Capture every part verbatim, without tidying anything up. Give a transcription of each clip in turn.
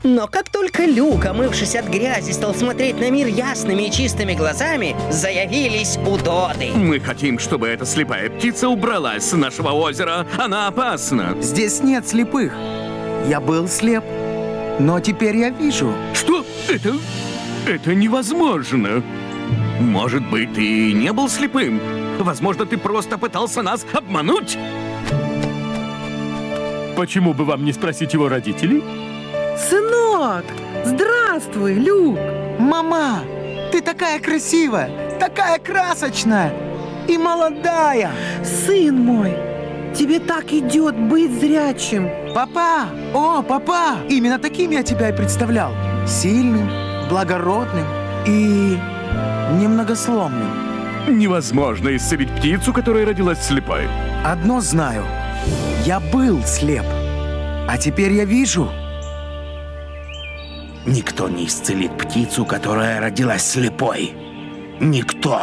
Но как только Люк, омывшись от грязи, стал смотреть на мир ясными и чистыми глазами, заявились удоды. Мы хотим, чтобы эта слепая птица убралась с нашего озера. Она опасна. Здесь нет слепых. Я был слеп, но теперь я вижу. Что? Это... это невозможно. Может быть, ты не был слепым? Возможно, ты просто пытался нас обмануть? Почему бы вам не спросить его родителей? Сынок, здравствуй, Люк. Мама, ты такая красивая, такая красочная и молодая. Сын мой, тебе так идет быть зрячим. Папа, о, папа, именно таким я тебя и представлял. Сильным, благородным и немногословным. Невозможно исцелить птицу, которая родилась слепой. Одно знаю, я был слеп, а теперь я вижу. Никто не исцелит птицу, которая родилась слепой. Никто.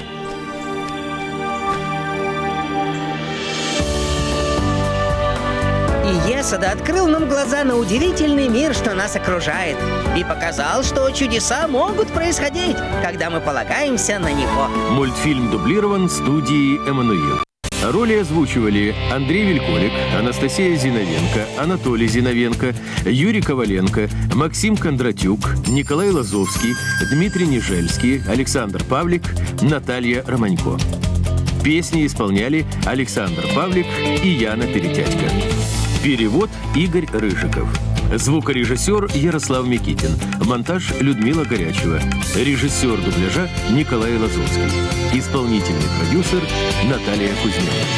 И Есода открыл нам глаза на удивительный мир, что нас окружает, и показал, что чудеса могут происходить, когда мы полагаемся на него. Мультфильм дублирован студией «Эммануил». Роли озвучивали Андрей Вельколик, Анастасия Зиновенко, Анатолий Зиновенко, Юрий Коваленко, Максим Кондратюк, Николай Лазовский, Дмитрий Нежельский, Александр Павлик, Наталья Романько. Песни исполняли Александр Павлик и Яна Перетятько. Перевод Игорь Рыжиков. Звукорежиссер Ярослав Микитин. Монтаж Людмила Горячева. Режиссер дубляжа Николай Лазовский. Исполнительный продюсер Наталья Кузьмина.